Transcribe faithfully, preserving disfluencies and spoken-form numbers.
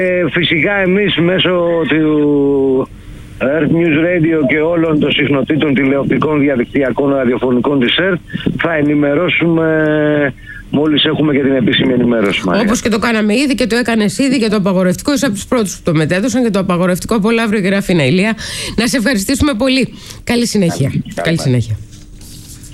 Ε, φυσικά εμείς μέσω του Earth News Radio και όλων των συχνοτήτων τηλεοπτικών, διαδικτυακών, ραδιοφωνικών της Earth θα ενημερώσουμε μόλις έχουμε και την επίσημη ενημέρωση. Όπως και το κάναμε ήδη και το έκανες ήδη για το απαγορευτικό. Είσαι από τους πρώτους που το μετέδωσαν και το απαγορευτικό από αύριο, Γεραφίνα Ηλία. Να σε ευχαριστήσουμε πολύ. Καλή συνέχεια. Καλή συνέχεια.